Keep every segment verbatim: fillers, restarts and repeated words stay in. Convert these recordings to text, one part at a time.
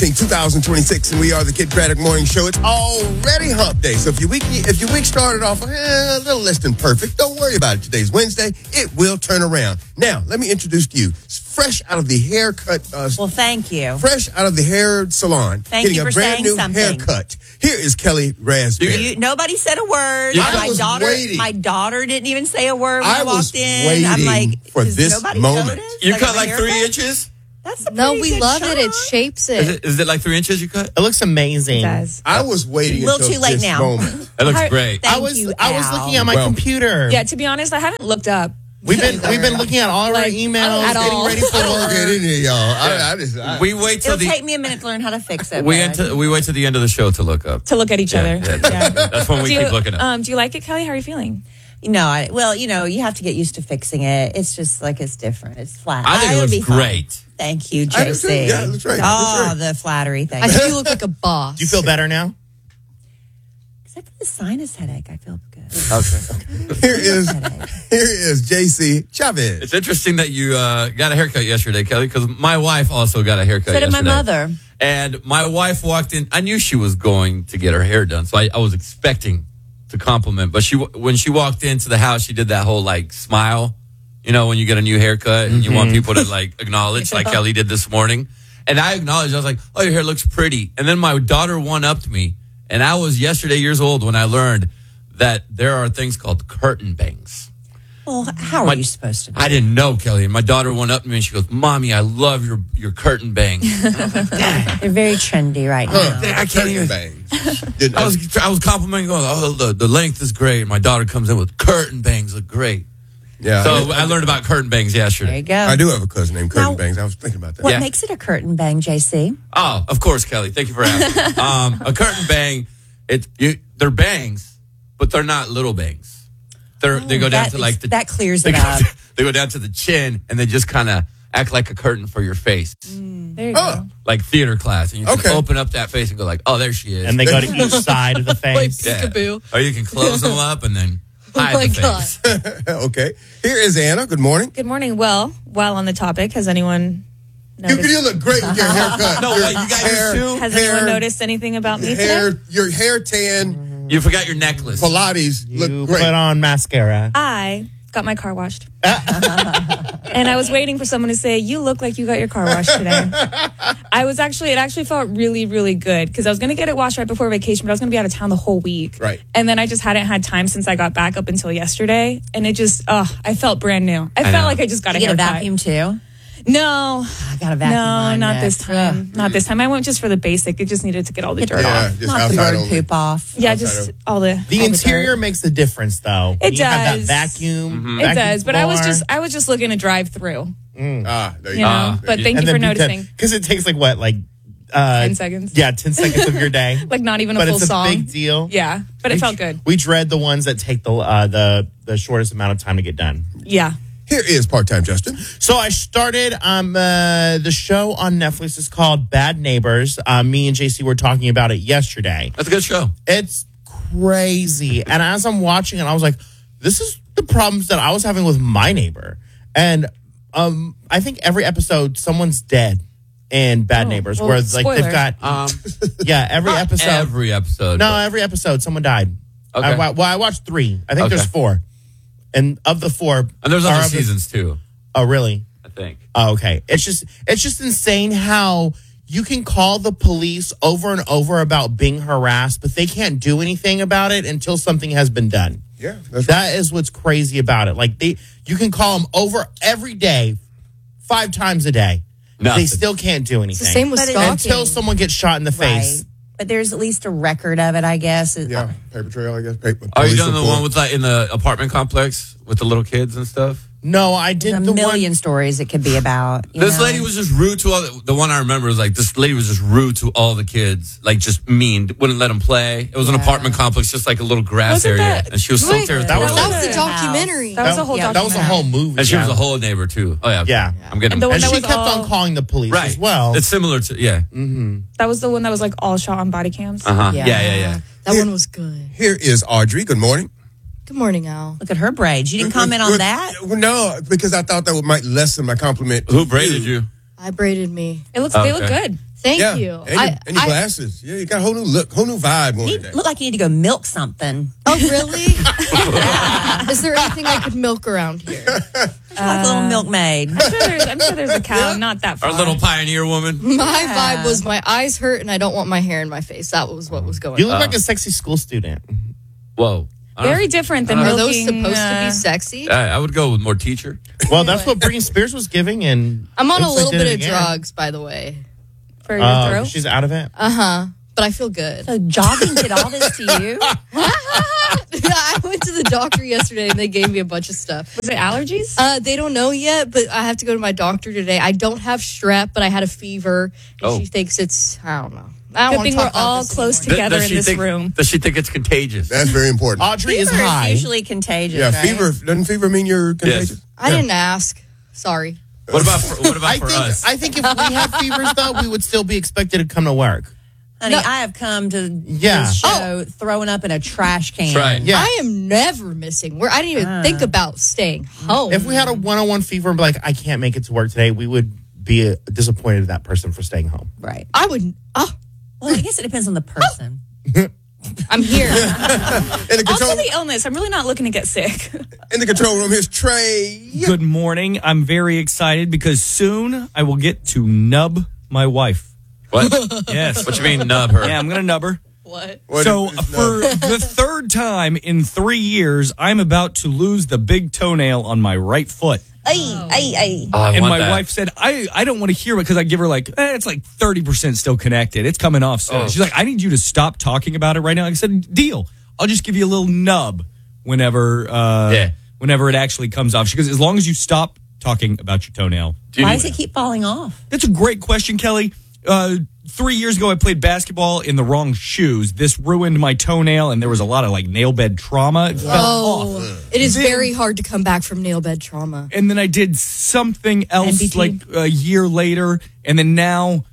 two thousand twenty-six, and we are the Kid Craddock Morning Show. It's already hump day, so if your week if your week started off eh, a little less than perfect, don't worry about it. Today's Wednesday. It will turn around. Now, let me introduce to you, fresh out of the haircut. Uh, well, thank you. Fresh out of the hair salon, thank getting you for a brand saying new something. haircut. Here is Kelly Raspberry. You, nobody said a word. I my was daughter, waiting. my daughter didn't even say a word when I, I was walked in. waiting I'm like, for does this nobody moment. notice? You Like cut my like three haircut? inches? That's a No, pretty we good love shot. it. It shapes Is, it. it. is it like three inches you cut? It looks amazing. It does. I was waiting A little until too late this now. moment. It looks How- great. Thank I was you, I was Al. looking at my Well, computer. Yeah, to be honest, I haven't looked up. We've been we've been looking at all of our Like, emails, at getting all. ready for I don't get work. in here, y'all. I, I just, I, We wait till It'll the take me a minute to learn how to fix it. we but- enter, we wait till the end of the show to look up. To look at each Yeah, other. yeah, Yeah. That's when we do keep you, looking up. Um, do you like it, Kelly? How are you feeling? No, I, well, you know, you have to get used to fixing it. It's just like it's different. It's flat. I think it It'll looks be fine. great. Thank you, I do too. J C. Yeah, it looks great. It Oh, looks great. the flattery. Thank I you. think you look like a boss. Do you feel better now? Except for the sinus headache, I feel good. Okay. here is here is J C Chavez. It's interesting that you uh, got a haircut yesterday, Kelly, because my wife also got a haircut So did yesterday. my mother. And my wife walked in. I knew she was going to get her hair done, so I, I was expecting to compliment. But she, when she walked into the house, she did that whole like smile. You know, when you get a new haircut and you want people to like acknowledge, like Kelly did this morning. And I acknowledged. I was like, "Oh, your hair looks pretty." And then my daughter one-upped me, and I was yesterday years old when I learned that there are things called curtain bangs. Well, how My- are you supposed to do I didn't know, Kelly. And my daughter went up to me and she goes, "Mommy, I love your your curtain bangs." They're very trendy right now. I can't hear. Bangs. Did- I was I was complimenting, going, "Oh, the, the length is great." And my daughter comes in with curtain bangs look great. yeah. So I learned about curtain bangs There you yesterday. go. I do have a cousin named Curtin Now- Bangs. I was thinking about that. What Yeah. makes it a curtain bang, J C? Oh, of course, Kelly. Thank you for asking. um, a curtain bang, it you, they're bangs, but they're not little bangs. They're they go down that to like ex- the that clears they it go, up. they go down to the chin and they just kind of act like a curtain for your face, There you Oh. go. like theater class, and you can Okay. open up that face and go like, "Oh, there she is." And they go to each side of the face. Yeah. Peekaboo. Or you can close them up and then hide my the God. face. Okay. Here is Anna. Good morning. Good morning. Well, while on the topic, has anyone You, noticed? you look great with your haircut. No, your wait, you got your shoe? Has hair, anyone noticed anything about me hair, today? your hair tan, You forgot your necklace. Pilates You look put great. on mascara. I got my car washed. And I was waiting for someone to say, "You look like you got your car washed today." I was actually, it actually felt really, really good because I was going to get it washed right before vacation, but I was going to be out of town the whole week. Right. And then I just hadn't had time since I got back up until yesterday. And it just, oh, I felt brand new. I, know. felt like I just got You a get a haircut. vacuum too? No. I got a vacuum. No, mine not next. this time. Not this time. I went just for the basic. It just needed to get all the dirt Yeah, off. just Not the outside bird only. poop off. Yeah, outside just of- all the The all interior dirt. makes a difference, though. It you have that does. vacuum. It does, but I was floor. just I was just looking to drive through, Ah, there you you go. know. but thank you And for then noticing. because it takes like what, like uh, Ten seconds. Yeah, ten seconds of your day. Like not even a but full it's a song. big deal. Yeah, but it We- felt good. We dread the ones that take the uh, the the shortest amount of time to get done. Yeah. Here is part-time Justin. So I started um uh, the show on Netflix is called Bad Neighbors. Uh, me and J C were talking about it yesterday. That's a good show. It's crazy. And as I'm watching it, I was like, this is the problems that I was having with my neighbor. And um, I think every episode, someone's dead in Bad Oh, Neighbors, well, where it's like spoiler. they've got, Um, yeah, every not episode. every episode. no, but- every episode, someone died. Okay. I, wa- well, I watched three. I think Okay. there's four. And of the four, and there's are other of the- seasons too. oh, really? I think. Oh, okay. It's just it's just insane how you can call the police over and over about being harassed, but they can't do anything about it until something has been done. Yeah, that's That is what's crazy about it. Like they you can call them over every day, five times a day. Nothing. They still can't do anything. It's the same with But it- stalking. until someone gets shot in the face. Right. But there's at least a record of it, I guess. It- yeah, paper trail, I guess. Paper, Are you police done the report. one with like in the apartment complex with the little kids and stuff? No, I did There's a the million one. stories it could be about. you This know? lady was just rude to all the, the one I remember was like this lady was just rude to all the kids, like just mean, wouldn't let them play. It was an Yeah. apartment complex, just like a little grass Wasn't area, that- and she was so wait, territorial. that was- That was That the was documentary. That was a whole Yeah. That was a documentary. whole movie. and she was yeah. a whole neighbor too. Oh yeah, Yeah. I'm getting And the one And that she was kept all- on calling the police right as well. It's similar to yeah. That was the one that was like all shot on body cams. Uh huh. Yeah. Yeah. yeah, yeah, That one was good. Here is Audrey. Good morning. Good morning, Al. Look at her braids. You didn't comment on With- that? No, because I thought that might lessen my compliment. Who braided you? I braided me. It looks. Oh, They look okay. good. Thank yeah. you. And, your, I, and your I- glasses. Yeah, you got a whole new look, whole new vibe going You today. look like you need to go milk something. oh, really? Is there anything I could milk around here? like a little milkmaid. I'm sure there's, I'm sure there's a cow, not that far. Our little pioneer woman. My vibe was my eyes hurt and I don't want my hair in my face. That was what was going You on. look like a sexy school student. Whoa. I don't- Very different than Are those milking, supposed to uh, be sexy? I, I would go with more teacher. Well, that's what Britney Spears was giving, and I'm on a looks like little did bit it of again. drugs, by the way. for your Uh, throat. she's out of it. Uh huh. But I feel good. So jogging did all this to you? I went to the doctor yesterday and they gave me a bunch of stuff. Was it allergies? Uh, they don't know yet, but I have to go to my doctor today. I don't have strep, but I had a fever, and Oh. she thinks it's I don't know. I don't Good wanna thing talk we're about all this close anymore. together Does in she this think, room. Does she think it's contagious? That's very important. Audrey is Fever high. usually contagious. yeah, right? fever. Doesn't fever mean you're contagious? I didn't ask. Sorry. What about for, what about I for think us? I think if we had fevers though, we would still be expected to come to work. Honey, No. I have come to Yeah. this show throwing up in a trash can. Right. Yeah. I am never missing. Where I didn't even think about staying home. If we had a one-on-one fever and be like, I can't make it to work today, we would be uh, disappointed at that person for staying home. Right. I would. Oh, Well, I guess it depends on the person. I'm here. In the Also control, the illness. I'm really not looking to get sick. in the control room, here's Trey. Good morning. I'm very excited because soon I will get to nub my wife. What? Yes. What you mean nub her? Yeah, I'm going to nub her. What? What so is- is for the third time in three years, I'm about to lose the big toenail on my right foot. Ay, ay, ay. Oh, I And want my that. wife said, I, I don't want to hear it because I give her like, eh, it's like thirty percent still connected. It's coming off soon. Oh. She's like, I need you to stop talking about it right now. I said, deal. I'll just give you a little nub whenever, uh, Yeah. whenever it actually comes off. She goes, as long as you stop talking about your toenail. Do you Why need- does it keep falling off? That's a great question, Kelly. Uh, three years ago, I played basketball in the wrong shoes. This ruined my toenail, and there was a lot of like nail bed trauma. It fell off. Oh, it is very hard to come back from nail bed trauma. And then I did something else N B T? like a year later, and then now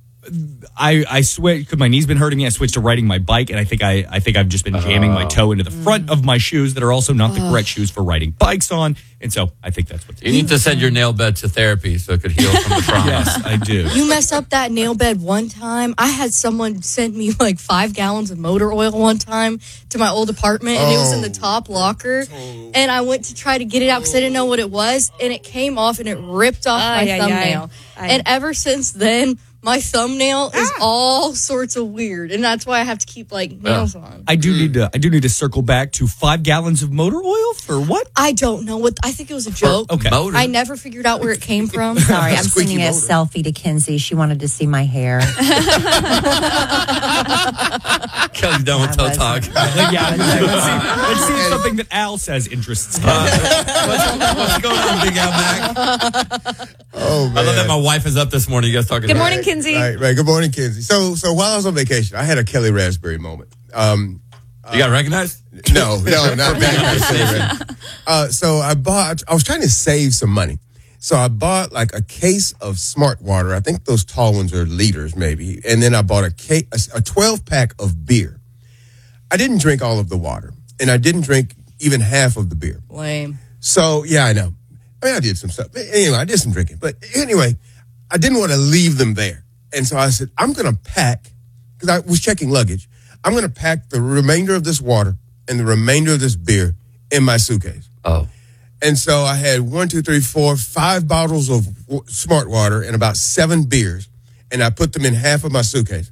I I switched because my knee's been hurting me. I switched to riding my bike, and I think I I think I've just been jamming my toe into the front of my shoes that are also not the correct shoes for riding bikes on, and so I think that's what's. You need to send your nail bed to therapy so it could heal from the trauma. Yes, I do. You mess up that nail bed one time. I had someone send me like five gallons of motor oil one time to my old apartment, and it was in the top locker. And I went to try to get it out because I didn't know what it was, and it came off and it ripped off my Ay, ay, ay. thumbnail. Ay. And ever since then, my thumbnail is all sorts of weird, and that's why I have to keep like nails on. I do need to I do need to circle back to five gallons of motor oil for what? I don't know what. I think it was a joke. Okay. Motor. I never figured out where it came from. Sorry, I'm Squeaky sending a motor. selfie to Kinsey. She wanted to see my hair. Kelly's done with I toe wasn't. talk. yeah, let's see, let's see if something that Al says interests Kelly. What's going on, Big Al Mac? Oh, man. I love that my wife is up this morning. You guys talking Good about morning, Kinsey. Right, right. Good morning, Kinsey. So, so while I was on vacation, I had a Kelly Raspberry moment. Um, You got recognized? no, no, not that kind of Kelly Raspberry. Uh, so I bought. I was trying to save some money, so I bought like a case of Smart Water. I think those tall ones are liters, maybe. And then I bought a case, a twelve pack of beer. I didn't drink all of the water, and I didn't drink even half of the beer. Lame. So, yeah, I know. I mean, I did some stuff. But anyway, I did some drinking. But anyway, I didn't want to leave them there. And so I said, I'm going to pack, because I was checking luggage, I'm going to pack the remainder of this water and the remainder of this beer in my suitcase. Oh. And so I had one, two, three, four, five bottles of w- Smart Water and about seven beers. And I put them in half of my suitcase.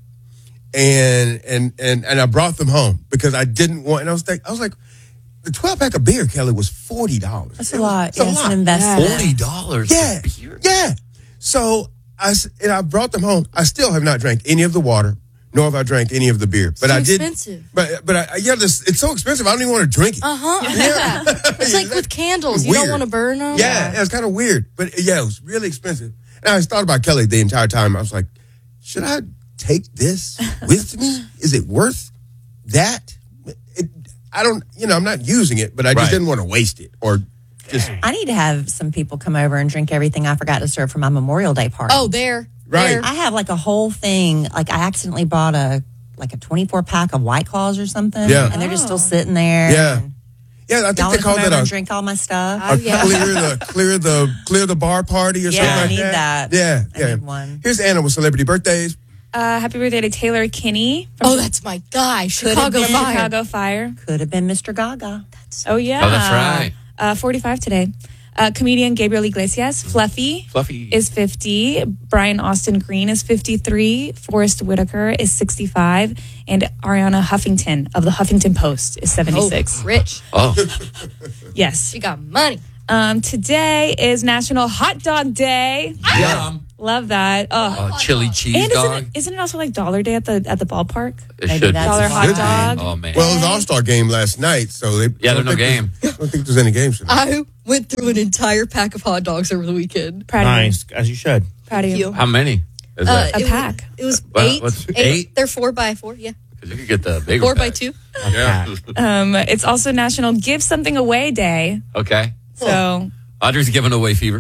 And and and and I brought them home because I didn't want, and I was think, I was like, the twelve pack of beer, Kelly, was forty dollars. That's a lot. It's a Yeah, it's lot. an investment. Forty dollars. Yeah, yeah. So I s- and I brought them home. I still have not drank any of the water, nor have I drank any of the beer. But So I did. expensive. But but I, yeah, this, it's so expensive. I don't even want to drink it. Uh huh. Yeah. It's like with candles. You don't Weird. want to burn them. Yeah, yeah, it's kind of weird. But yeah, it was really expensive. And I thought about Kelly the entire time. I was like, should I take this with me? Is it worth that? It, I don't. You know, I'm not using it, but I just Right. didn't want to waste it or just. I need to have some people come over and drink everything I forgot to serve for my Memorial Day party. Oh, there. Right. There. I have like a whole thing. Like I accidentally bought a like a twenty-four pack of White Claws or something. Yeah. And they're just still sitting there. Yeah. And Yeah, I think y'all they wanna call come that over a. and drink all my stuff. Oh, a yeah. clear the clear the clear the bar party or Yeah, something I like need that. that. Yeah, I yeah. need one. Here's Anna with celebrity birthdays. Uh, happy birthday to Taylor Kinney. Oh, that's my guy. Chicago been Fire. Chicago Fire. Could have been Mister Gaga. Oh, yeah. Oh, that's right. Uh, forty-five today. Uh, comedian Gabriel Iglesias, Fluffy, Fluffy. is fifty. Brian Austin Green is fifty-three. Forrest Whitaker is sixty-five. And Ariana Huffington of the Huffington Post is seventy-six. Oh, rich. Oh, Yes. She got money. Um, today is National Hot Dog Day. yum. Love that. Oh. Oh, chili cheese And isn't dog. it, isn't it also like Dollar Day at the at the ballpark? It Maybe should that's be. Dollar hot Good dog. Oh, man. Well, it was All Star game last night, so they Yeah, don't there's no think game. I don't think there's any games tonight. I went through an entire pack of hot dogs over the weekend. Proud Nice, as you should. of you. Proud of you. you. How many is Uh, that? A it pack. Was, it was Well, eight, what's- eight. eight? They're four by four. Yeah, 'Cause you could get the bigger four by pack. two. Yeah. Um, it's also National Give Something Away Day. Okay. So Audrey's giving away fever.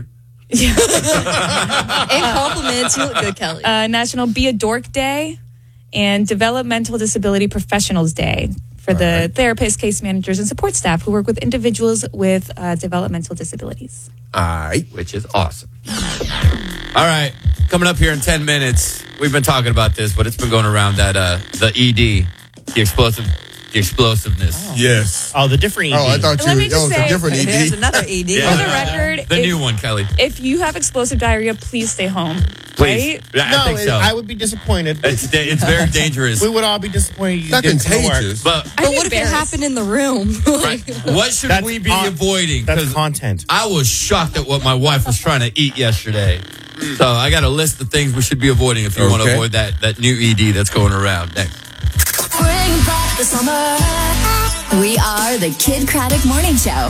And compliments. You look good, Kelly. uh, National Be a Dork Day and Developmental Disability Professionals Day for the therapists, case managers, and support staff who work with individuals with uh, developmental disabilities. All right. Which is awesome. All right. Coming up here in ten minutes, we've been talking about this, but it's been going around that uh, the E D, the explosive, the explosiveness. Yes. Oh, the different E D. Oh, I thought you Let were me just oh, it's say- a different E There's D. another E D. Yeah. For the record, The if, new one, Kelly. if you have explosive diarrhea, please stay home. Please. Right? Yeah, no, I think it- so. I would be disappointed. it's da- it's very dangerous. We would all be disappointed. You Not didn't go to work. contagious. But I'd But be what if it embarrassed. happened in the room? right, what should That's we be con- avoiding? That's 'Cause content. I was shocked at what my wife was trying to eat yesterday. So I got a list of things we should be avoiding if you want to Okay. avoid that, that new E D that's going around next. Bring back the summer. We are the Kid Craddock Morning Show.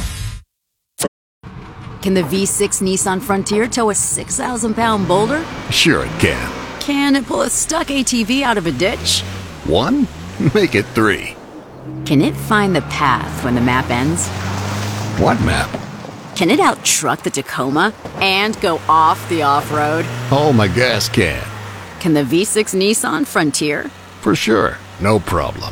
Can the V six Nissan Frontier tow a six thousand pound boulder? Sure it can. Can it pull a stuck A T V out of a ditch? One? Make it three. Can it find the path when the map ends? What map? Can it out-truck the Tacoma and go off the off-road? Oh, my gas can. Can the V six Nissan Frontier? For sure. No problem.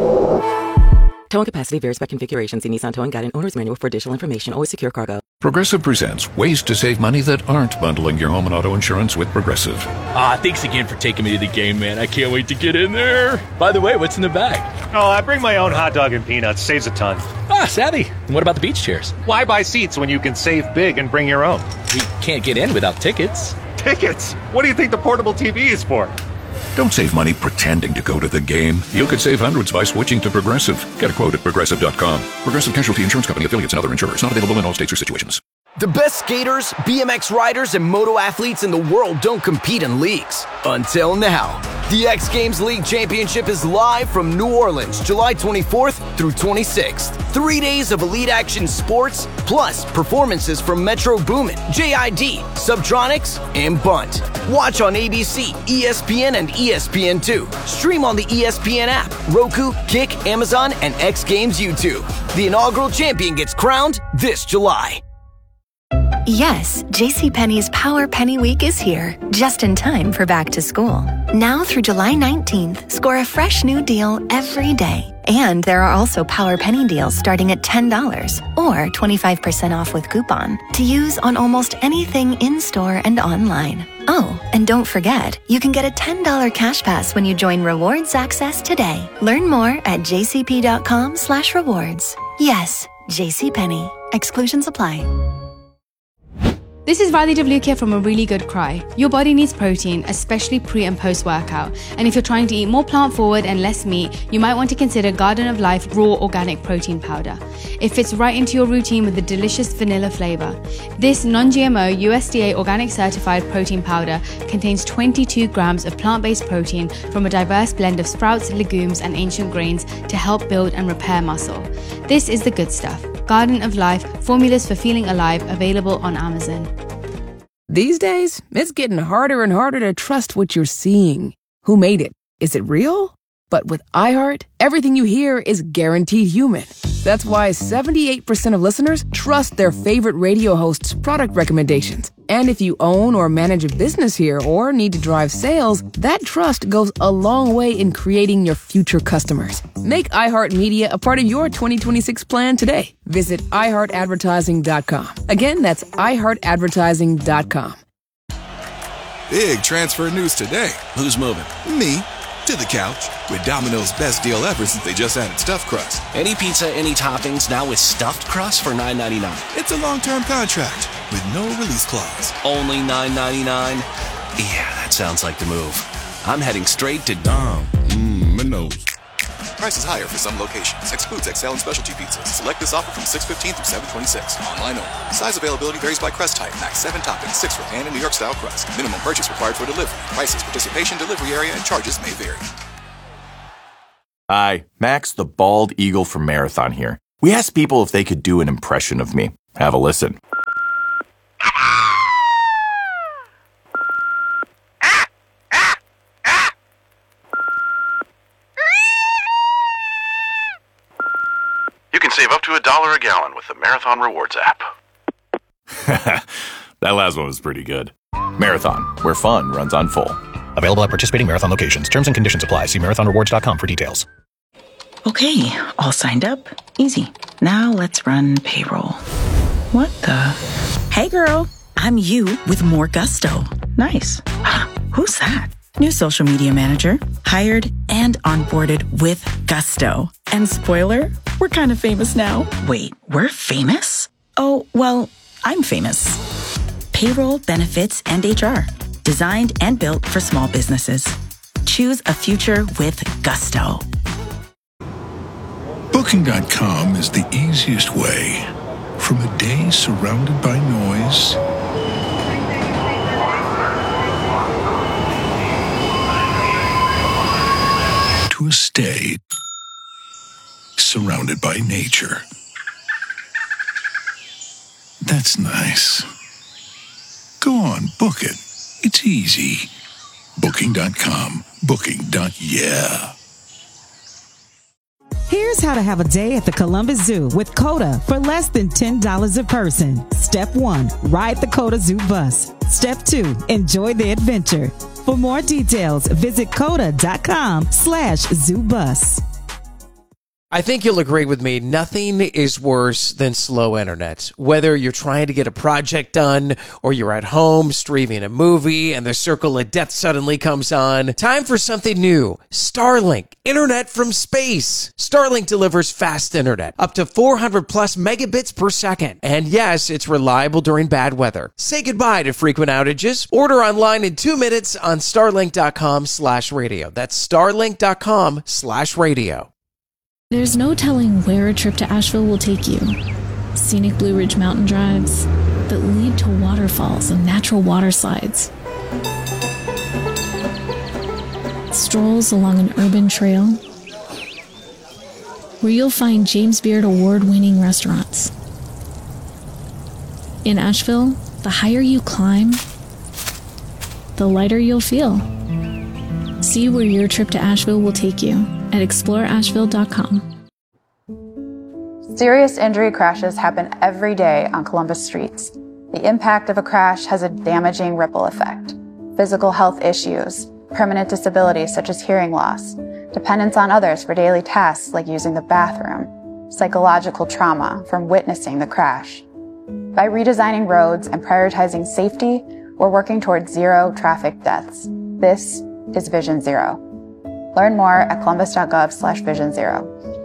Towing capacity varies by configuration. See Nissan Towing Guide and Owner's Manual for additional information. Always secure cargo. Progressive presents ways to save money that aren't bundling your home and auto insurance with Progressive. Ah, thanks again for taking me to the game, man. I can't wait to get in there. By the way, what's in the bag? Oh, I bring my own hot dog and peanuts. Saves a ton. Ah, savvy. And what about the beach chairs? Why buy seats when you can save big and bring your own? We can't get in without tickets. Tickets? What do you think the portable T V is for? Don't save money pretending to go to the game. You could save hundreds by switching to Progressive. Get a quote at progressive dot com. Progressive Casualty Insurance Company, affiliates, and other insurers. Not available in all states or situations. The best skaters, B M X riders, and moto athletes in the world don't compete in leagues. Until now. The X Games League Championship is live from New Orleans, July twenty-fourth through twenty-sixth. Three days of elite action sports, plus performances from Metro Boomin, J I D, Subtronics, and Bunt. Watch on A B C, E S P N, and E S P N two. Stream on the E S P N app, Roku, Kick, Amazon, and X Games YouTube. The inaugural champion gets crowned this July. Yes, JCPenney's Power Penny Week is here, just in time for back to school. Now through July nineteenth, score a fresh new deal every day. And there are also Power Penny deals starting at ten dollars or twenty-five percent off with coupon to use on almost anything in-store and online. Oh, and don't forget, you can get a ten dollars cash pass when you join Rewards Access today. Learn more at jcp.com slash rewards. Yes, JCPenney. Exclusions apply. This is Radhi Devlukia from A Really Good Cry. Your body needs protein, especially pre and post workout. And if you're trying to eat more plant forward and less meat, you might want to consider Garden of Life Raw Organic Protein Powder. It fits right into your routine with a delicious vanilla flavor. This non-G M O U S D A organic certified protein powder contains twenty-two grams of plant-based protein from a diverse blend of sprouts, legumes, and ancient grains to help build and repair muscle. This is the good stuff. Garden of Life, formulas for feeling alive, available on Amazon. These days, it's getting harder and harder to trust what you're seeing. Who made it? Is it real? But with iHeart, everything you hear is guaranteed human. That's why seventy-eight percent of listeners trust their favorite radio hosts' product recommendations. And if you own or manage a business here or need to drive sales, that trust goes a long way in creating your future customers. Make iHeartMedia a part of your twenty twenty-six plan today. Visit i heart advertising dot com. Again, that's i heart advertising dot com. Big transfer news today. Who's moving? Me. To the couch. With Domino's best deal ever since they just added stuffed crust. Any pizza, any toppings, now with stuffed crust for nine ninety-nine. It's a long-term contract with no release clause. Only nine ninety-nine? Yeah, that sounds like the move. I'm heading straight to Dom. Mmm, Minos. Prices higher for some locations. Excludes X L and specialty pizzas. Select this offer from six fifteen through seven twenty-six. Online only. Size availability varies by crust type. Max seven toppings, six for pan and New York style crust. Minimum purchase required for delivery. Prices, participation, delivery area, and charges may vary. Hi, Max the Bald Eagle from Marathon here. We asked people if they could do an impression of me. Have a listen. You can save up to a dollar a gallon with the Marathon Rewards app. That last one was pretty good. Marathon, where fun runs on full. Available at participating Marathon locations. Terms and conditions apply. See marathon rewards dot com for details. Okay, all signed up. Easy. Now let's run payroll. What the? Hey girl, I'm you with more gusto. Nice. Who's that? New social media manager. Hired and onboarded with gusto. And spoiler, we're kind of famous now. Wait, we're famous? Oh, well, I'm famous. Payroll, benefits, and H R. Designed and built for small businesses. Choose a future with gusto. Booking dot com is the easiest way. From a day surrounded by noise to a stay surrounded by nature. That's nice. Go on, book it. It's easy. Booking dot com. Booking. Yeah. Here's how to have a day at the Columbus Zoo with COTA for less than ten dollars a person. Step one, ride the COTA Zoo bus. Step two, enjoy the adventure. For more details, visit COTA dot com slash zoo bus. I think you'll agree with me. Nothing is worse than slow internet. Whether you're trying to get a project done or you're at home streaming a movie and the circle of death suddenly comes on. Time for something new. Starlink. Internet from space. Starlink delivers fast internet. Up to four hundred plus megabits per second. And yes, it's reliable during bad weather. Say goodbye to frequent outages. Order online in two minutes on starlink dot com slash radio. That's starlink dot com slash radio. There's no telling where a trip to Asheville will take you. Scenic Blue Ridge mountain drives that lead to waterfalls and natural water slides. Strolls along an urban trail where you'll find James Beard award-winning restaurants. In Asheville, the higher you climb, the lighter you'll feel. See where your trip to Asheville will take you at explore asheville dot com. Serious injury crashes happen every day on Columbus streets. The impact of a crash has a damaging ripple effect. Physical health issues, permanent disabilities such as hearing loss, dependence on others for daily tasks like using the bathroom, psychological trauma from witnessing the crash. By redesigning roads and prioritizing safety, we're working towards zero traffic deaths. This is Vision Zero. Learn more at columbus dot gov slash vision zero.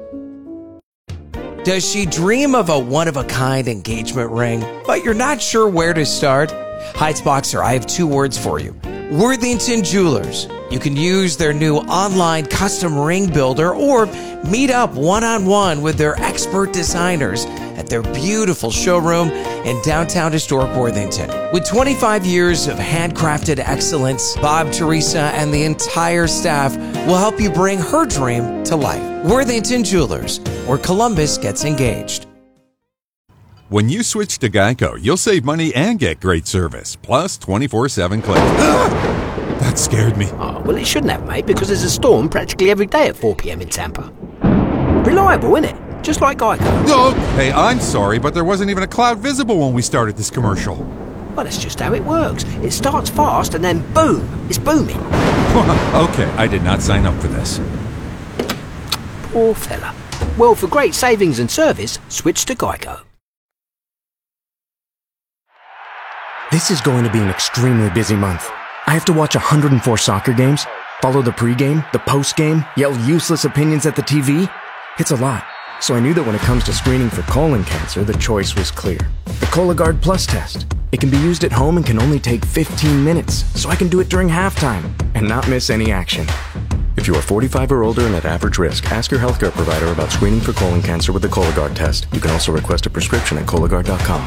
Does she dream of a one-of-a-kind engagement ring, but you're not sure where to start? Heights Boxer, I have two words for you. Worthington Jewelers. You can use their new online custom ring builder or meet up one-on-one with their expert designers at their beautiful showroom in downtown historic Worthington. With twenty-five years of handcrafted excellence, Bob, Teresa, and the entire staff will help you bring her dream to life. Worthington Jewelers, where Columbus gets engaged. When you switch to Geico, you'll save money and get great service, plus twenty-four seven claims. That scared me. Oh, well, it shouldn't have, mate, because there's a storm practically every day at four p.m. in Tampa. Reliable, isn't it? Just like Geico. Okay, I'm sorry, but there wasn't even a cloud visible when we started this commercial. Well, that's just how it works. It starts fast and then boom, it's booming. Okay, I did not sign up for this. Poor fella. Well, for great savings and service, switch to Geico. This is going to be an extremely busy month. I have to watch one hundred four soccer games, follow the pregame, the postgame, yell useless opinions at the T V. It's a lot. So I knew that when it comes to screening for colon cancer, the choice was clear. The Cologuard Plus test. It can be used at home and can only take fifteen minutes, so I can do it during halftime and not miss any action. If you are forty-five or older and at average risk, ask your healthcare provider about screening for colon cancer with the Cologuard test. You can also request a prescription at Cologuard dot com.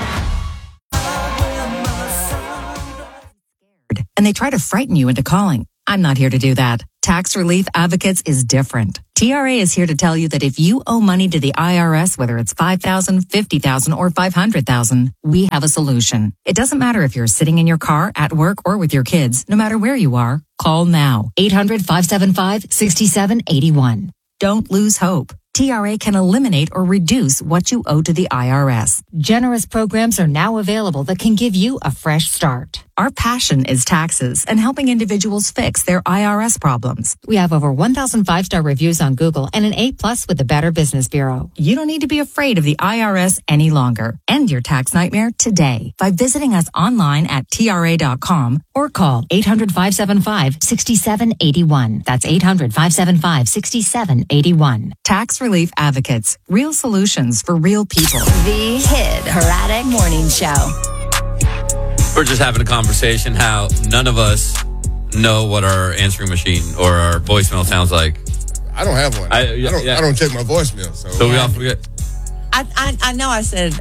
And they try to frighten you into calling. I'm not here to do that. Tax Relief Advocates is different. T R A is here to tell you that if you owe money to the I R S, whether it's five thousand dollars, fifty thousand dollars, or five hundred thousand dollars, we have a solution. It doesn't matter if you're sitting in your car, at work, or with your kids. No matter where you are, call now. eight hundred, five seven five, six seven eight one. Don't lose hope. T R A can eliminate or reduce what you owe to the I R S. Generous programs are now available that can give you a fresh start. Our passion is taxes and helping individuals fix their I R S problems. We have over one thousand five-star reviews on Google and an A plus with the Better Business Bureau. You don't need to be afraid of the I R S any longer. End your tax nightmare today by visiting us online at T R A dot com or call eight hundred, five seven five, six seven eight one. That's eight hundred, five seven five, six seven eight one. Tax Relief Advocates. Real solutions for real people. The Hit Heradic Morning Show. We're just having a conversation how none of us know what our answering machine or our voicemail sounds like. I don't have one. I, I, don't, yeah. I don't check my voicemail. So, so we all forget. I, I I know I said,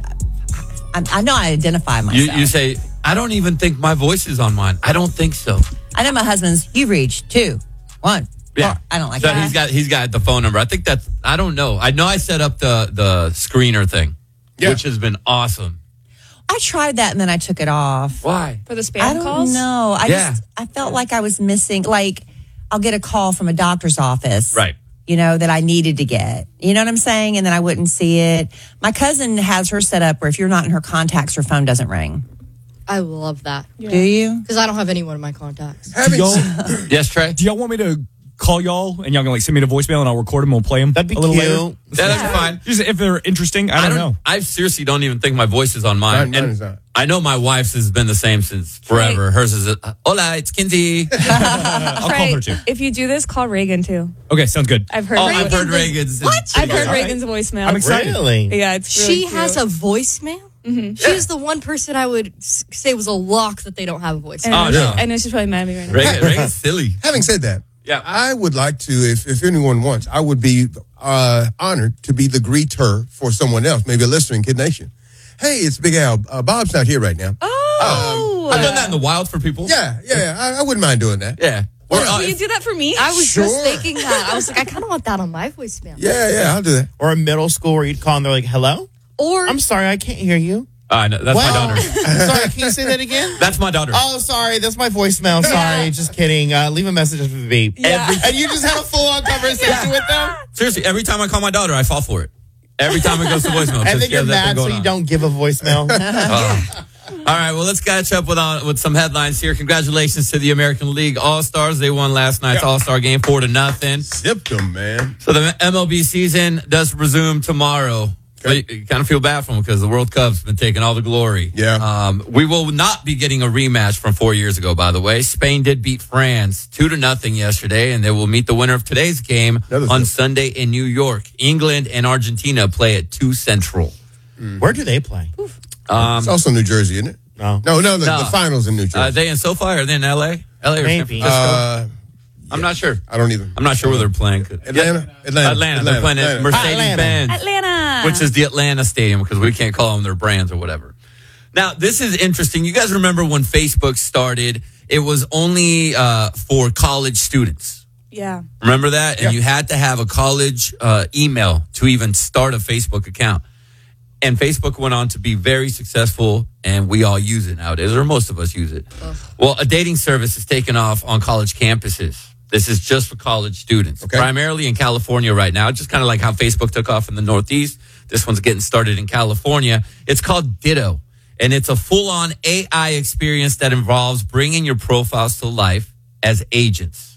I, I know I identify myself. You, you say, I don't even think my voice is on mine. I don't think so. I know my husband's, you reached two, one. Yeah. Four. I don't like so that. He's got, he's got the phone number. I think that's, I don't know. I know I set up the, the screener thing, yeah. which has been awesome. I tried that and then I took it off. Why? For the spam I don't calls? know. I yeah. just I felt like I was missing. Like I'll get a call from a doctor's office, right? You know that I needed to get. You know what I'm saying? And then I wouldn't see it. My cousin has her set up where if you're not in her contacts, her phone doesn't ring. I love that. Yeah. Do you? Because I don't have anyone in my contacts. Y'all, yes, Trey. Do y'all want me to call y'all and y'all can like send me the voicemail and I'll record them and we'll play them? That'd be a little cute. later. Yeah, that'd be fine. Just if they're interesting, I don't, I don't know. I seriously don't even think my voice is on mine. Mine, mine and is not. I know my wife's has been the same since forever. Right. Hers is, a, hola, it's Kinsey. I'll call her too. If you do this, call Reagan too. Okay, sounds good. I've heard oh, Reagan's. I've heard Reagan's. What? I've heard good. Reagan's voicemail. I'm excited. Really? Yeah, it's really She cute. has a voicemail? Mm-hmm. She is the one person I would s- say was a lock that they don't have a voicemail. Oh, no. I know she's probably mad at me right now. Reagan, Reagan's silly. Having said that, yeah, I would like to, if, if anyone wants, I would be uh, honored to be the greeter for someone else, maybe a listener in Kid Nation. Hey, it's Big Al. Uh, Bob's not here right now. Oh. Um, I've done that in the wild for people. Yeah, yeah, I, I wouldn't mind doing that. Yeah. Or, uh, will you do that for me? I was Sure. just thinking that. I was like, I kind of want that on my voicemail. Yeah, yeah, I'll do that. Or a middle school where you'd call and they're like, hello? Or I'm sorry, I can't hear you. Uh, no, that's well, my daughter. Sorry, can you say that again? That's my daughter. Oh, sorry, that's my voicemail. Sorry, just kidding. Uh, leave a message after the beep. Yeah. Every, and you just had a full-on conversation yeah. with them? Seriously, every time I call my daughter, I fall for it. Every time it goes to voicemail. And then you're mad so you on. don't give a voicemail. uh, all right, well, let's catch up with uh, with some headlines here. Congratulations to the American League All-Stars. They won last night's yeah. All-Star game four to nothing. Sipped them, man. So the M L B season does resume tomorrow. But you kind of feel bad for them because the World Cup's been taking all the glory. Yeah. Um, we will not be getting a rematch from four years ago, by the way. Spain did beat France two to nothing yesterday, and they will meet the winner of today's game on good. Sunday in New York. England and Argentina play at two Central. Mm. Where do they play? Um, it's also New Jersey, isn't it? No. No, no, the, no. the finals in New Jersey. Are they in SoFi or are they in L A? L A or Maybe. San Francisco? Uh, I'm not sure. I don't either. I'm not sure where they're playing. Atlanta? Atlanta. Atlanta. Atlanta. They're playing at Mercedes-Benz. Atlanta. Which is the Atlanta Stadium because we can't call them their brands or whatever. Now, this is interesting. You guys remember when Facebook started, it was only uh, for college students. Yeah. Remember that? And yeah. you had to have a college uh, email to even start a Facebook account. And Facebook went on to be very successful, and we all use it nowadays, or most of us use it. Ugh. Well, a dating service is taken off on college campuses. This is just for college students, okay. primarily in California right now, just kind of like how Facebook took off in the Northeast. This one's getting started in California. It's called Ditto, and it's a full-on A I experience that involves bringing your profiles to life as agents.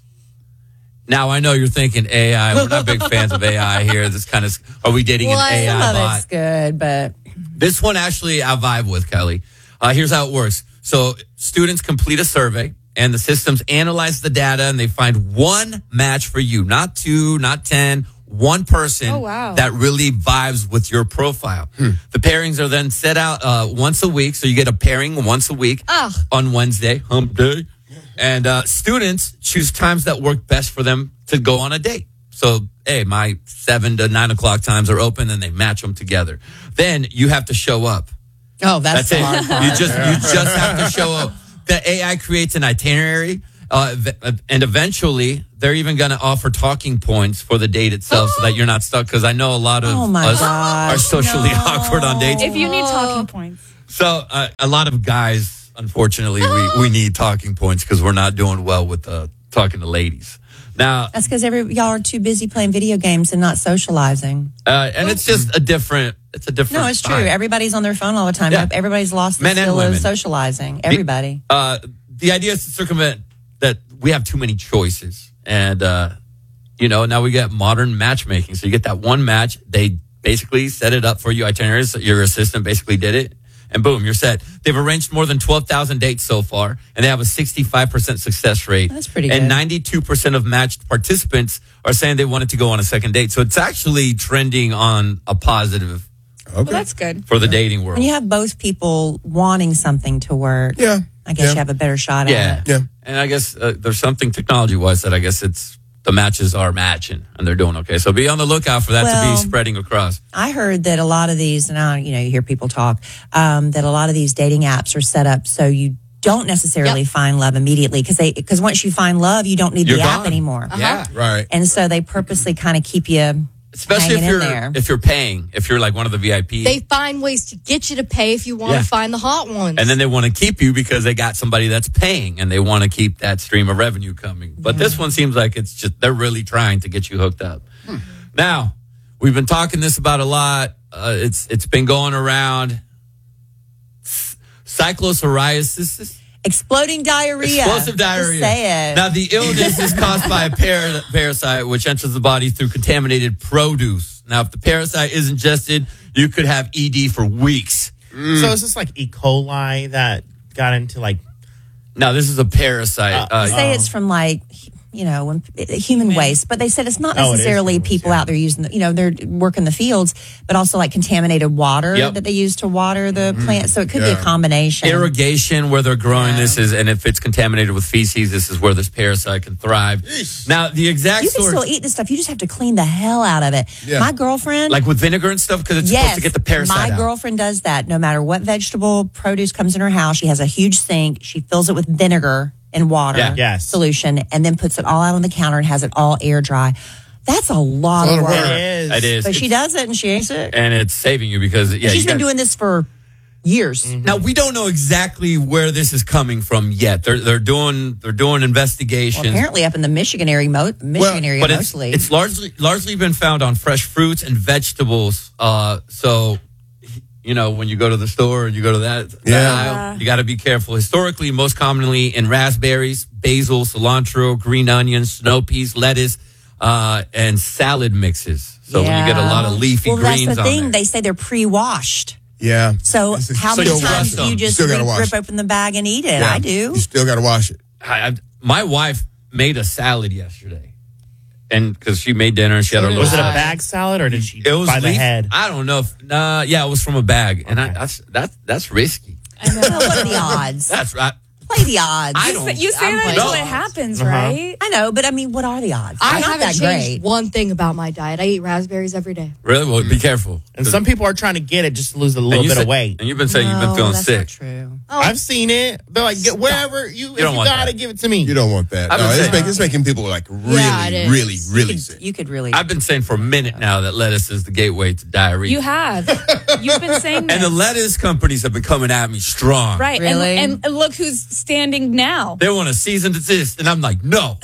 Now, I know you're thinking A I. We're not big fans of A I here. This kind of, are we dating well, an A I some bot? of it's good, but This one actually I vibe with, Kelly. Uh, here's how it works. So students complete a survey, and the systems analyze the data and they find one match for you, not two, not ten, one person Oh, wow. that really vibes with your profile. The pairings are then set out uh, once a week, so you get a pairing once a week Ugh. on Wednesday, hump day. And uh, students choose times that work best for them to go on a date. So, hey, my seven to nine o'clock times are open, and they match them together. Then you have to show up. Oh, that's, That's the it. hard part. You just you just have to show up. The A I creates an itinerary, uh, v- and eventually they're even going to offer talking points for the date itself, so that you're not stuck. Because I know a lot of Oh, my us gosh, are socially no. awkward on dates. If you need talking points. So uh, a lot of guys, unfortunately, we, we need talking points because we're not doing well with uh, talking to ladies. Now, That's because every y'all are too busy playing video games and not socializing. uh, and it's just a different. It's a different. No, it's true. vibe. Everybody's on their phone all the time. Yeah. Everybody's lost the Men and skill of women. socializing. Everybody. Uh, the idea is to circumvent that we have too many choices. And, uh, you know, now we get modern matchmaking. So you get that one match. They basically set it up for you. Itineraries. Your assistant basically did it. And boom, you're set. They've arranged more than twelve thousand dates so far, and they have a sixty-five percent success rate. That's pretty And good. ninety-two percent of matched participants are saying they wanted to go on a second date. So it's actually trending on a positive Well, that's good. for the dating world. When you have both people wanting something to work, Yeah. I guess Yeah. you have a better shot Yeah. at it. Yeah. And I guess uh, there's something technology-wise that I guess it's the matches are matching and they're doing okay. So be on the lookout for that to Well, be spreading across. I heard that a lot of these, and I, you know, you hear people talk, um, that a lot of these dating apps are set up so you don't necessarily Yep. find love immediately because they because once you find love, you don't need You're the app gone. anymore. Yeah. Right. And so they purposely kind of keep you Especially if hanging in you're there. if you're paying, if you're like one of the V I P. They find ways to get you to pay if you want Yeah. to find the hot ones. And then they want to keep you because they got somebody that's paying and they want to keep that stream of revenue coming. But this one seems like it's just, they're really trying to get you hooked up. Hmm. Now, we've been talking this about a lot. Uh, it's It's been going around. Cyclopsoriasis. Exploding diarrhea. Explosive diarrhea. Just say it. Now, the illness is caused by a par- parasite which enters the body through contaminated produce. Now, if the parasite is ingested, you could have E D for weeks. So is this like E. coli that got into like? Now, this is a parasite. They say it's from like, you know, when, human waste, but they said it's not Oh, it is necessarily human waste, people out there using, the, you know, they're working the fields, but also like contaminated water Yep. that they use to water the Mm-hmm. plant. So it could be Yeah. a combination. irrigation where they're growing this is, and if it's contaminated with feces, this is where this parasite can thrive. Now, the exact You can source, still eat this stuff. You just have to clean the hell out of it. Yeah. My girlfriend, like with vinegar and stuff, because it's yes, supposed to get the parasite my out. girlfriend does that. No matter what vegetable produce comes in her house, she has a huge sink. She fills it with vinegar and water Yeah. Yes. solution, and then puts it all out on the counter and has it all air dry. That's a lot It's a of lot work. of It is. It is. But she does it, and she ain't sick. And it's saving you because, yeah. She's you been got- doing this for years. Now, we don't know exactly where this is coming from yet. They're, they're doing, they're doing investigations. Well, apparently, up in the Michigan area, mo- Michigan area but it's, mostly. it's largely largely been found on fresh fruits and vegetables. Uh, so, you know, when you go to the store and you go to that, that Yeah. aisle, you got to be careful. Historically, most commonly in raspberries, basil, cilantro, green onions, snow peas, lettuce, uh, and salad mixes. So when you get a lot of leafy well, greens that's the on thing. there. They say they're pre-washed. Yeah. So It's a- how So many you times trust do them. you You just still gotta rip, wash rip it. open the bag and eat it? Yeah. I do. You still got to wash it. I, I, my wife made a salad yesterday, and because she made dinner and she had her little. Was it a salad. bag salad or did she It was buy the leaf- head? I don't know. If, uh, yeah, it was from a bag, and I, that's that's that's risky. Well, what are the odds? That's right. Play the odds. I You don't- say, you say I'm that playing until it odds. happens, Uh-huh. right? I know, but I mean, what are the odds? I They're not haven't that changed great. one thing about my diet. I eat raspberries every day. Really? Well, be careful. And some people are trying to get it just to lose a little And you bit said- of weight. And you've been saying you've been No, feeling that's sick. not true. Oh, I've seen it. They're like, get wherever you, if don't you want got that. it, give it to me. You don't want that. I've No, been it's, saying- make, it's making people like really, Yeah, it is. really, really You sick. could, you could really. I've been saying for a minute now that lettuce is the gateway to diarrhea. You have. You've been saying and this. the lettuce companies have been coming at me strong. Right. Really? And, and look who's standing now. They want a season to this, and I'm like, no.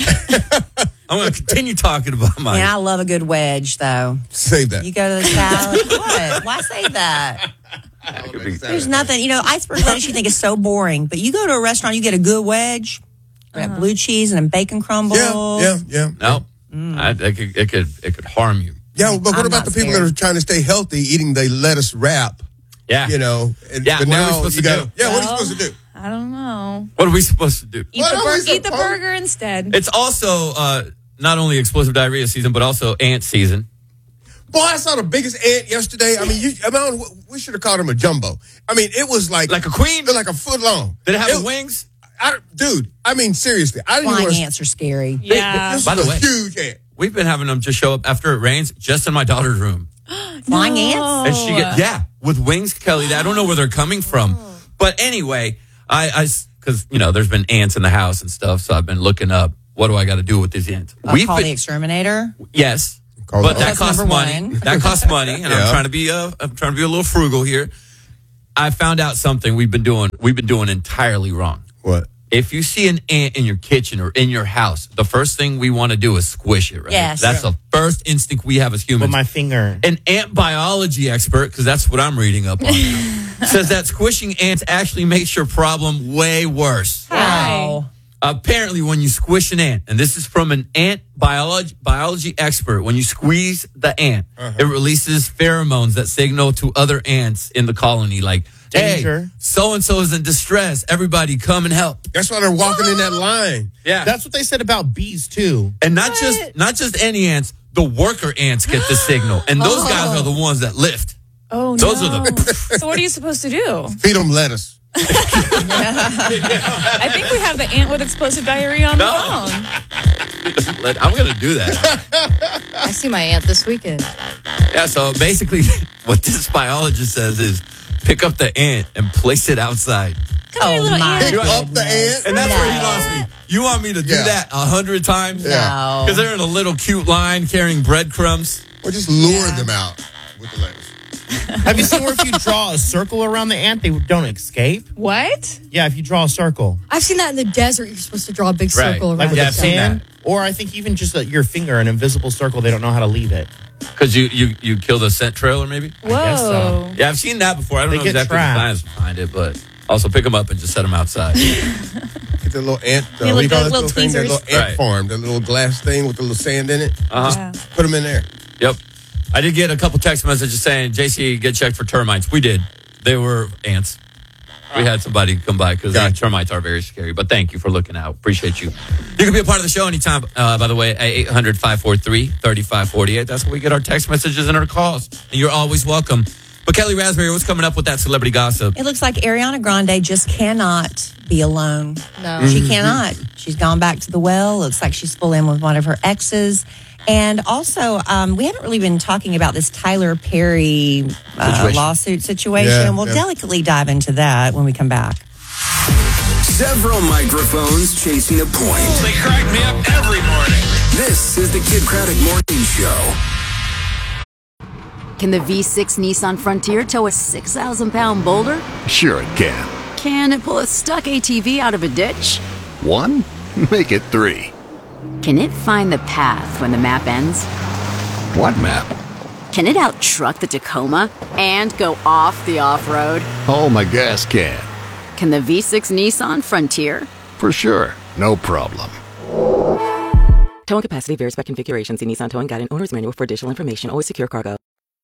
I'm going to continue talking about my. Man, I love a good wedge, though. Save that. You go to the salad. What? Why say that? There's nothing. You know, iceberg lettuce you think is so boring, but you go to a restaurant, you get a good wedge, uh blue cheese and a bacon crumble. Yeah, yeah, yeah. No, I, it, could, it could it could harm you. Yeah, but what I'm about not the people scared. that are trying to stay healthy, eating the lettuce wrap? Yeah, You know, and, Yeah, but what are we now supposed you to gotta, do? Yeah, what are you Well, supposed to do? I don't know. What are we supposed to do? Eat, the, bur- eat the burger instead. It's also uh, not only explosive diarrhea season, but also ant season. Boy, I saw the biggest ant yesterday. I mean, you, I mean we should have called him a jumbo. I mean, it was like like a queen, like a foot long. Did it have it, wings? I, dude, I mean, seriously, I didn't Flying want ants are scary. Yeah. This By was the a way, huge ant. We've been having them just show up after it rains, just in my daughter's room. Flying ants? And she get yeah with wings, Kelly. I don't know where they're coming from, but anyway, I I because you know there's been ants in the house and stuff, so I've been looking up what do I got to do with these ants. Uh, We've call been, the exterminator. Yes. Call But it- that That's costs number money. one. That costs money, and Yeah. I'm trying to be uh, I'm trying to be a little frugal here. I found out something we've been doing we've been doing entirely wrong. What? If you see an ant in your kitchen or in your house, the first thing we want to do is squish it, right? Yes. That's the first instinct we have as humans. With my finger. An ant biology expert, because that's what I'm reading up on, says that squishing ants actually makes your problem way worse. Wow. Apparently, when you squish an ant, and this is from an ant biology biology expert, when you squeeze the ant, Uh-huh. it releases pheromones that signal to other ants in the colony, like, Danger. hey, so-and-so is in distress. Everybody come and help. That's why they're walking in that line. Yeah. That's what they said about bees, too. And not just not just any ants, the worker ants get the signal. And those guys are the ones that lift. Oh, Those no. are the... So what are you supposed to do? Feed them lettuce. I think we have the ant with explosive diarrhea on No. the phone. Let- I'm going to do that. I see my aunt this weekend. Yeah, so basically what this biologist says is pick up the ant and place it outside. Come here, Oh, little my ant. Pick up the ant. And that's where he No. lost me. You want me to do Yeah. that a hundred times? No. Because they're in a little cute line carrying breadcrumbs. Or just lure them out with the lettuce. Have you seen where if you draw a circle around the ant, they don't escape? What? Yeah, if you draw a circle. I've seen that in the desert. You're supposed to draw a big Right. circle around Like with Yeah, the I've seen sand. Or I think even just uh, your finger, an invisible circle, they don't know how to leave it. Because you, you, you kill the scent trailer, maybe? Whoa. guess so. Yeah, I've seen that before. I don't They know get exactly trapped. the science behind it, but also pick them up and just set them outside. Get the little ant, uh, You what do you look call at that little little thing? That tweezers. little ant Right. farm, that little glass thing with the little sand in it. Uh-huh. Yeah. Put them in there. Yep. I did get a couple text messages saying, J C, get checked for termites. We did. They were ants. We had somebody come by because Gotcha. termites are very scary. But thank you for looking out. Appreciate you. You can be a part of the show anytime, uh, by the way, at eight hundred, five four three, three five four eight. That's where we get our text messages and our calls. And you're always welcome. But Kelly Raspberry, what's coming up with that celebrity gossip? It looks like Ariana Grande just cannot be alone. No. She cannot. She's gone back to the well. Looks like she's full in with one of her exes. And also, um, we haven't really been talking about this Tyler Perry uh, Situation. lawsuit situation. Yeah, and we'll yeah. delicately dive into that when we come back. Several microphones chasing a point. They crack me up every morning. This is the Kid Craddock Morning Show. Can the V six Nissan Frontier tow a six thousand pound boulder? Sure it can. Can it pull a stuck A T V out of a ditch? One? Make it three. Can it find the path when the map ends? What map? Can it out-truck the Tacoma and go off the off-road? Oh, my gas can. Can the V six Nissan Frontier? For sure. No problem. Towing capacity varies by configuration. See Nissan Towing Guide and Owner's Manual for additional information. Always secure cargo.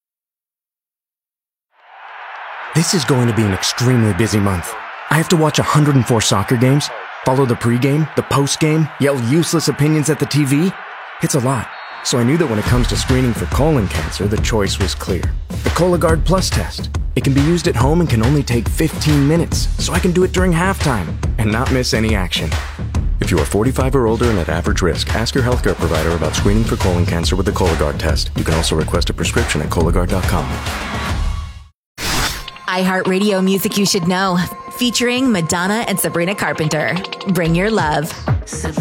This is going to be an extremely busy month. I have to watch one hundred four soccer games, follow the pregame, the postgame, yell useless opinions at the T V. It's a lot. So I knew that when it comes to screening for colon cancer, the choice was clear. The Cologuard Plus test. It can be used at home and can only take fifteen minutes, so I can do it during halftime and not miss any action. If you are forty-five or older and at average risk, ask your healthcare provider about screening for colon cancer with the Cologuard test. You can also request a prescription at Cologuard dot com. iHeartRadio music you should know. Featuring Madonna and Sabrina Carpenter. Bring your love.